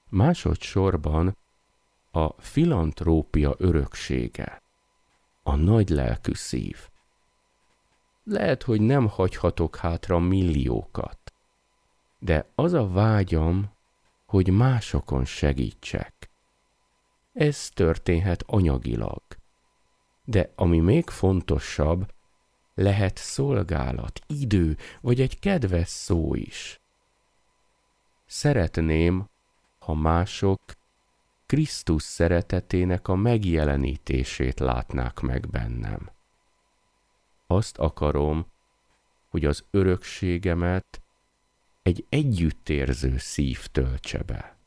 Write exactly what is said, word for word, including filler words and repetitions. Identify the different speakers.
Speaker 1: Másodszorban a filantrópia öröksége, a nagy lelkű szív. Lehet, hogy nem hagyhatok hátra milliókat, de az a vágyam, hogy másokon segítsek. Ez történhet anyagilag, de ami még fontosabb, lehet szolgálat, idő vagy egy kedves szó is. Szeretném, ha mások Krisztus szeretetének a megjelenítését látnák meg bennem. Azt akarom, hogy az örökségemet egy együttérző szív töltse be.